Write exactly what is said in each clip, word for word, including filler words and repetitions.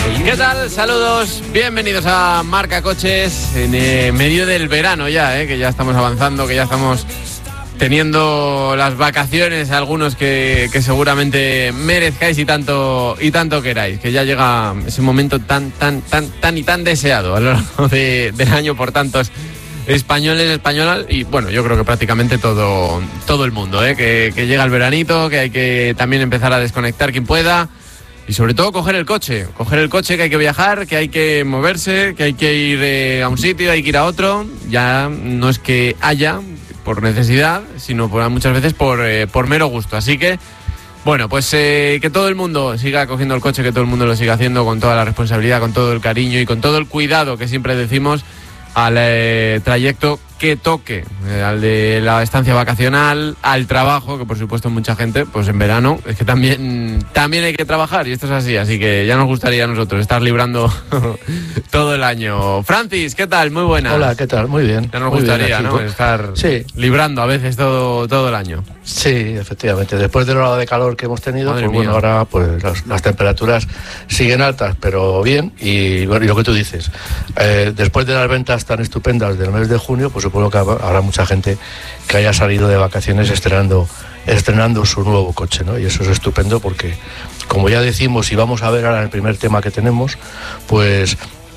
¿Qué tal? Saludos, bienvenidos a Marca Coches en eh, medio del verano ya, eh, que ya estamos avanzando, que ya estamos teniendo las vacaciones, algunos que, que seguramente merezcáis y tanto y tanto queráis, que ya llega ese momento tan tan tan tan y tan deseado a lo largo de, del año por tantos españoles, españolas y bueno, yo creo que prácticamente todo todo el mundo, eh, que, que llega el veranito, que hay que también empezar a desconectar quien pueda. Y sobre todo coger el coche, coger el coche, que hay que viajar, que hay que moverse, que hay que ir eh, a un sitio, hay que ir a otro. Ya no es que haya por necesidad, sino por, muchas veces por, eh, por mero gusto. Así que, bueno, pues eh, que todo el mundo siga cogiendo el coche, que todo el mundo lo siga haciendo con toda la responsabilidad, con todo el cariño y con todo el cuidado que siempre decimos al eh, trayecto que toque, eh, al de la estancia vacacional, al trabajo, que por supuesto mucha gente, pues en verano, es que también, también hay que trabajar y esto es así, así que ya nos gustaría a nosotros estar librando todo el año. Francis, ¿qué tal? Muy buenas. Hola, ¿qué tal? Muy bien. Ya nos Muy gustaría, bien, ¿no? pues, estar sí. librando a veces todo, todo el año. Sí, efectivamente. Después de la ola de calor que hemos tenido, Madre pues bueno, mía. ahora pues las, las temperaturas siguen altas, pero bien. Y, bueno, y lo que tú dices, eh, después de las ventas tan estupendas del mes de junio, pues supongo que habrá mucha gente que haya salido de vacaciones estrenando, estrenando su nuevo coche, ¿no? Y eso es estupendo porque, como ya decimos, y vamos a ver ahora el primer tema que tenemos, pues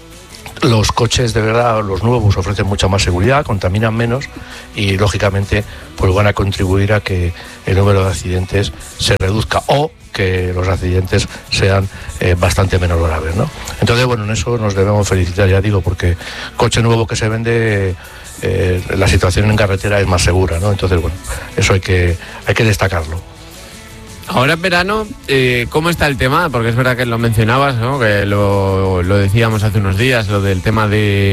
los coches de verdad, los nuevos, ofrecen mucha más seguridad, contaminan menos y lógicamente pues van a contribuir a que el número de accidentes se reduzca o que los accidentes sean eh, bastante menos graves, ¿no? Entonces, bueno, en eso nos debemos felicitar, ya digo, porque coche nuevo que se vende, eh, la situación en carretera es más segura, ¿no? Entonces, bueno, eso hay que, hay que destacarlo. Ahora en verano, eh, ¿cómo está el tema? Porque es verdad que lo mencionabas, ¿no? Que lo, lo decíamos hace unos días, lo del tema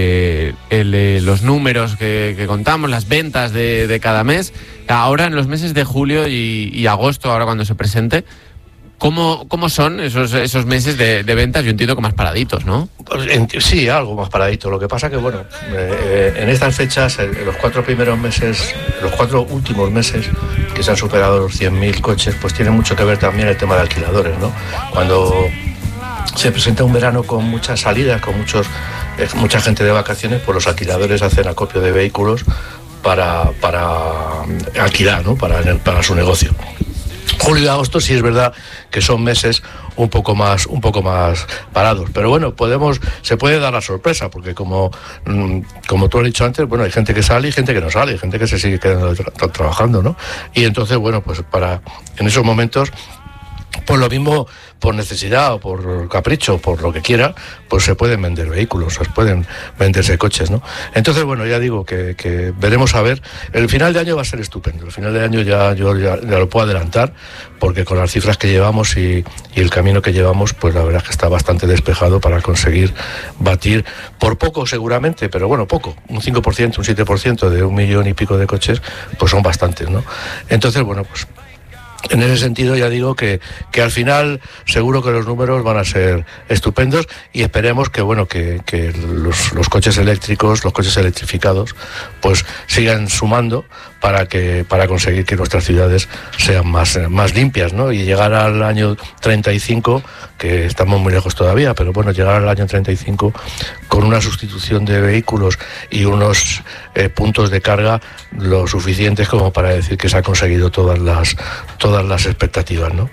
de el, eh, los números que, que contamos, las ventas de, de cada mes. Ahora en los meses de julio y, y agosto, ahora cuando se presente, ¿Cómo, ¿Cómo son esos, esos meses de, de ventas? Yo entiendo que más paraditos, ¿no? Sí, algo más paradito. Lo que pasa que, bueno, eh, en estas fechas, en los cuatro primeros meses, los cuatro últimos meses que se han superado los cien mil coches, pues tiene mucho que ver también el tema de alquiladores, ¿no? Cuando se presenta un verano con muchas salidas, con muchos, eh, mucha gente de vacaciones, pues los alquiladores hacen acopio de vehículos para, para alquilar, ¿no? Para, para su negocio. Julio y agosto sí es verdad que son meses un poco más un poco más parados, pero bueno, podemos se puede dar la sorpresa porque como como tú has dicho antes, bueno, hay gente que sale y gente que no sale, hay gente que se sigue quedando tra- trabajando, ¿no? Y entonces, bueno, pues para en esos momentos, pues lo mismo, por necesidad o por capricho, por lo que quiera, pues se pueden vender vehículos, se pueden venderse coches, ¿no? Entonces, bueno, ya digo que, que veremos a ver. El final de año va a ser estupendo. El final de año ya yo ya, ya lo puedo adelantar, porque con las cifras que llevamos y, y el camino que llevamos, pues la verdad es que está bastante despejado para conseguir batir, por poco seguramente, pero bueno, poco, un cinco por ciento, un siete por ciento de un millón y pico de coches, pues son bastantes, ¿no? Entonces, bueno, pues en ese sentido ya digo que, que al final seguro que los números van a ser estupendos y esperemos que bueno que, que los, los coches eléctricos, los coches electrificados, pues sigan sumando para que para conseguir que nuestras ciudades sean más, más limpias, ¿no? Y llegar al año treinta y cinco, que estamos muy lejos todavía, pero bueno, llegar al año treinta y cinco con una sustitución de vehículos y unos eh, puntos de carga lo suficientes como para decir que se ha conseguido todas las todas las expectativas, ¿no?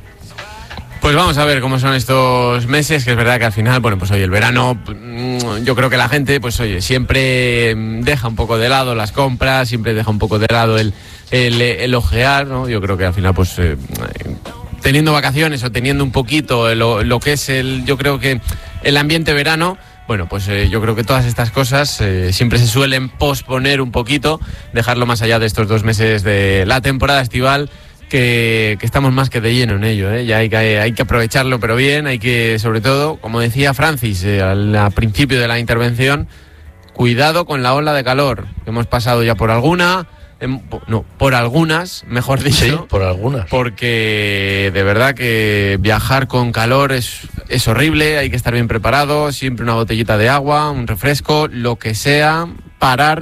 Pues vamos a ver cómo son estos meses, que es verdad que al final, bueno, pues oye, el verano, yo creo que la gente, pues oye, siempre deja un poco de lado las compras, siempre deja un poco de lado el, el, el ojear, ¿no? Yo creo que al final, pues eh, teniendo vacaciones o teniendo un poquito lo, lo que es el, yo creo que el ambiente verano, bueno, pues eh, yo creo que todas estas cosas eh, siempre se suelen posponer un poquito, dejarlo más allá de estos dos meses de la temporada estival, Que, que estamos más que de lleno en ello, ¿eh? Ya hay que, hay que aprovecharlo, pero bien, hay que, sobre todo, como decía Francis eh, al, al principio de la intervención, cuidado con la ola de calor. Hemos pasado ya por alguna, em, no, por algunas, mejor dicho. Sí, por algunas. Porque de verdad que viajar con calor es, es horrible, hay que estar bien preparado, siempre una botellita de agua, un refresco, lo que sea, parar.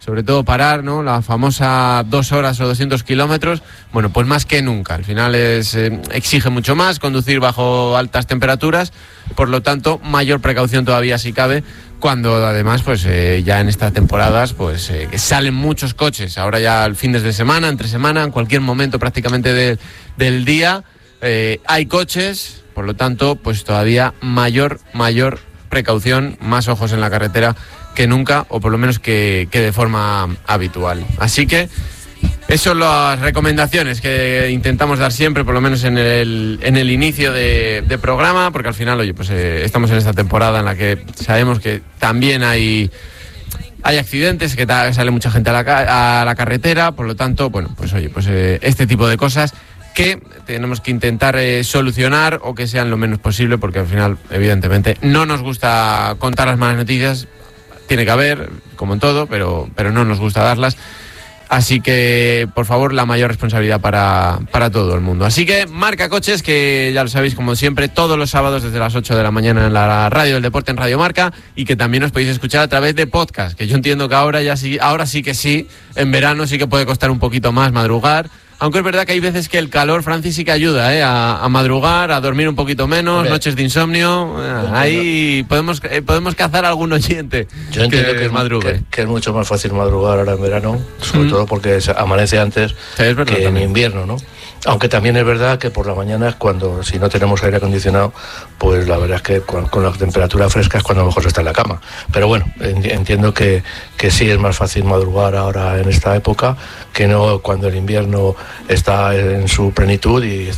sobre todo parar, ¿no? La famosa dos horas o doscientos kilómetros, bueno, pues más que nunca. Al final es, eh, exige mucho más conducir bajo altas temperaturas, por lo tanto, mayor precaución todavía si cabe, cuando además, pues eh, ya en estas temporadas, pues eh, que salen muchos coches, ahora ya al fines de semana, entre semana, en cualquier momento prácticamente de, del día, eh, hay coches, por lo tanto, pues todavía mayor, mayor precaución, más ojos en la carretera que nunca, o por lo menos que, que de forma habitual. Así que esas son las recomendaciones que intentamos dar siempre, por lo menos en el, en el inicio de, de programa, porque al final, oye, pues eh, estamos en esta temporada en la que sabemos que también hay, hay accidentes, que ta, sale mucha gente a la, a la carretera, por lo tanto, bueno, pues oye, pues eh, este tipo de cosas que tenemos que intentar eh, solucionar o que sean lo menos posible, porque al final, evidentemente, no nos gusta contar las malas noticias. Tiene que haber, como en todo, pero, pero no nos gusta darlas. Así que, por favor, la mayor responsabilidad para, para todo el mundo. Así que, Marca Coches, que ya lo sabéis, como siempre, todos los sábados desde las ocho de la mañana en la radio del deporte en Radio Marca, y que también os podéis escuchar a través de podcast, que yo entiendo que ahora ya sí, ahora sí que sí, en verano sí que puede costar un poquito más madrugar. Aunque es verdad que hay veces que el calor, Francis, sí que ayuda, ¿eh? a, a madrugar, a dormir un poquito menos, Hombre. noches de insomnio. Eh, ahí podemos eh, podemos cazar a algún oyente. Yo entiendo que, que, madrugue. Que, que es mucho más fácil madrugar ahora en verano, sobre mm. todo porque se amanece antes sí, es verdad, que también. en invierno, ¿no? Aunque también es verdad que por la mañana es cuando, si no tenemos aire acondicionado, pues la verdad es que con, con la temperatura fresca es cuando mejor se está en la cama. Pero bueno, entiendo que, que sí es más fácil madrugar ahora en esta época que no cuando el invierno está en su plenitud y